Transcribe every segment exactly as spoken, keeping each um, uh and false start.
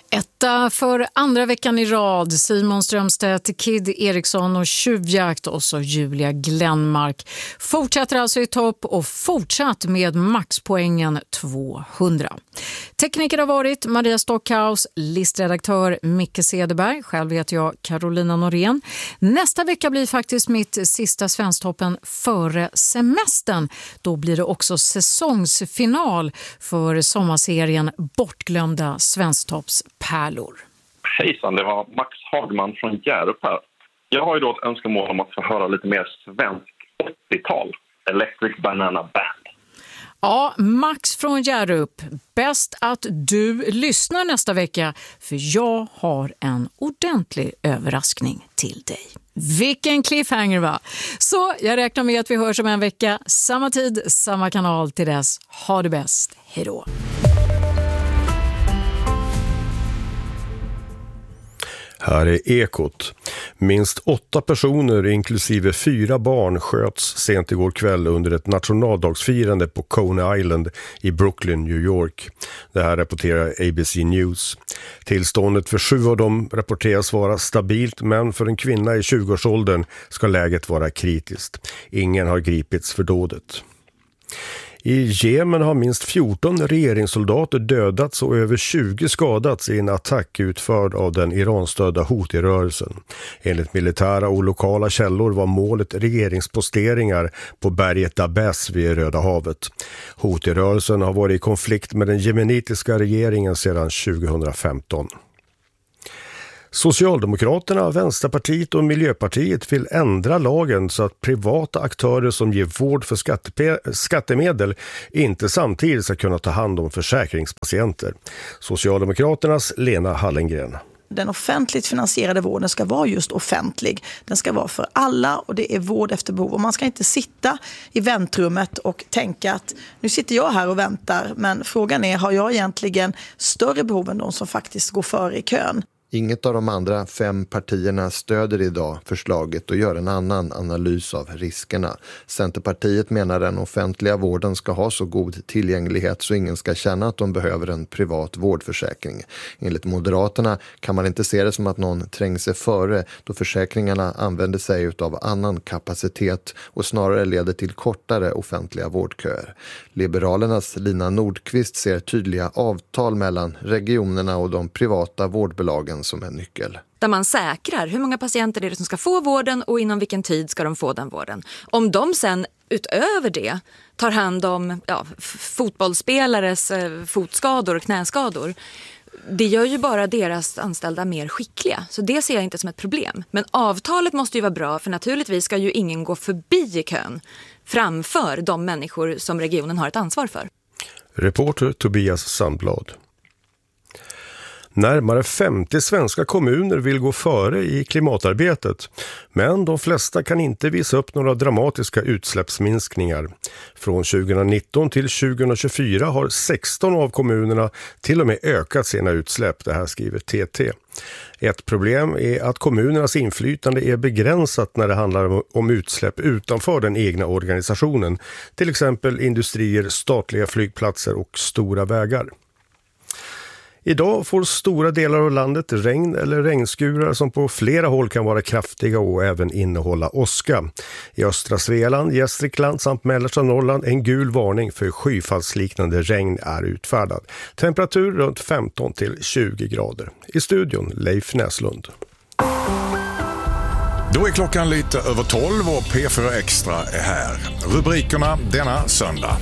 Etta för andra veckan i rad, Simon Strömstedt, Kid Eriksson och Tjuvjakt och så Julia Glenmark. Fortsätter alltså i topp och fortsatt med maxpoängen tvåhundra. Tekniker har varit Maria Stockhaus, listredaktör Micke Cederberg. Själv heter jag Carolina Norén. Nästa vecka blir faktiskt mitt sista Svensktoppen före semestern. Då blir det också säsongsfinal för sommarserien Bortglömda Svensktoppspärlor. Hejsan, det var Max Hagman från Hjärup här. Jag har ju då ett önskemål om att få höra lite mer svensk åttiotal. Electric Banana Band. Ja, Max från Hjärup. Bäst att du lyssnar nästa vecka, för jag har en ordentlig överraskning till dig. Vilken cliffhanger, va? Så jag räknar med att vi hörs om en vecka. Samma tid, samma kanal. Till dess, ha det bäst. Hej då! Här är Ekot. Minst åtta personer, inklusive fyra barn, sköts sent igår kväll under ett nationaldagsfirande på Coney Island i Brooklyn, New York. Det här rapporterar A B C News. Tillståndet för sju av dem rapporteras vara stabilt, men för en kvinna i tjugoårsåldern ska läget vara kritiskt. Ingen har gripits för dådet. I Jemen har minst fjorton regeringssoldater dödats och över tjugo skadats i en attack utförd av den Iranstödda Houthi-rörelsen. Enligt militära och lokala källor var målet regeringsposteringar på berget Dabes vid Röda havet. Houthi-rörelsen har varit i konflikt med den jemenitiska regeringen sedan tjugohundrafemton. Socialdemokraterna, Vänsterpartiet och Miljöpartiet vill ändra lagen så att privata aktörer som ger vård för skattepe- skattemedel inte samtidigt ska kunna ta hand om försäkringspatienter. Socialdemokraternas Lena Hallengren. Den offentligt finansierade vården ska vara just offentlig. Den ska vara för alla och det är vård efter behov. Och man ska inte sitta i väntrummet och tänka att nu sitter jag här och väntar, men frågan är, har jag egentligen större behov än de som faktiskt går före i kön? Inget av de andra fem partierna stöder idag förslaget och gör en annan analys av riskerna. Centerpartiet menar den offentliga vården ska ha så god tillgänglighet så ingen ska känna att de behöver en privat vårdförsäkring. Enligt Moderaterna kan man inte se det som att någon tränger sig före då försäkringarna använder sig av annan kapacitet och snarare leder till kortare offentliga vårdköer. Liberalernas Lina Nordqvist ser tydliga avtal mellan regionerna och de privata vårdbolagen som en nyckel. Där man säkrar hur många patienter är det som ska få vården och inom vilken tid ska de få den vården. Om de sen utöver det tar hand om ja, fotbollsspelares eh, fotskador och knäskador, det gör ju bara deras anställda mer skickliga. Så det ser jag inte som ett problem. Men avtalet måste ju vara bra, för naturligtvis ska ju ingen gå förbi i kön framför de människor som regionen har ett ansvar för. Reporter Tobias Sandblad. Närmare femtio svenska kommuner vill gå före i klimatarbetet, men de flesta kan inte visa upp några dramatiska utsläppsminskningar. Från tjugonitton till tjugohundratjugofyra har sexton av kommunerna till och med ökat sina utsläpp, det här skriver T T. Ett problem är att kommunernas inflytande är begränsat när det handlar om utsläpp utanför den egna organisationen, till exempel industrier, statliga flygplatser och stora vägar. Idag får stora delar av landet regn eller regnskurar som på flera håll kan vara kraftiga och även innehålla åska. I östra Svealand, Gästrikland samt mellersta Norrland en gul varning för skyfallsliknande regn är utfärdad. Temperatur runt femton till tjugo grader. I studion Leif Näslund. Då är klockan lite över tolv och P fyra Extra är här. Rubrikerna denna söndag.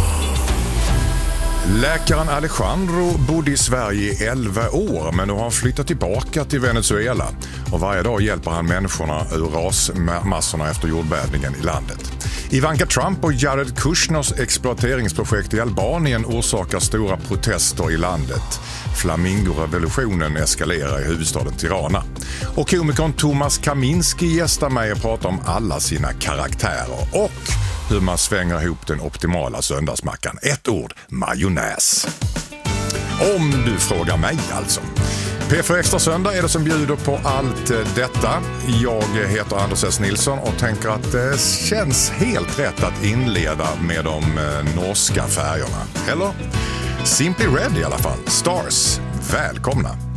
Läkaren Alejandro bodde i Sverige i elva år, men nu har han flyttat tillbaka till Venezuela. Och varje dag hjälper han människorna ur rasmassorna efter jordbävningen i landet. Ivanka Trump och Jared Kushners exploateringsprojekt i Albanien orsakar stora protester i landet. Flamingorevolutionen eskalerar i huvudstaden Tirana. Och komikern Thomas Kaminski gästar mig och pratar om alla sina karaktärer. Och hur man svänger ihop den optimala söndagsmackan. Ett ord, majonnäs. Om du frågar mig alltså. P fyra Extra söndag är det som bjuder på allt detta. Jag heter Anders S. Nilsson och tänker att det känns helt rätt att inleda med de norska färgerna. Eller? Simply Red i alla fall. Stars. Välkomna!